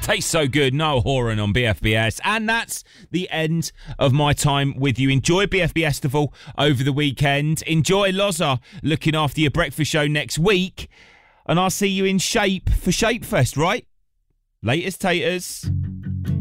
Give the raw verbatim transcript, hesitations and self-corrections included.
Tastes so good. Noel Horan on B F B S. And that's the end of my time with you. Enjoy B F B Estival over the weekend. Enjoy Loza looking after your breakfast show next week. And I'll see you in shape for Shapefest, right? Latest taters.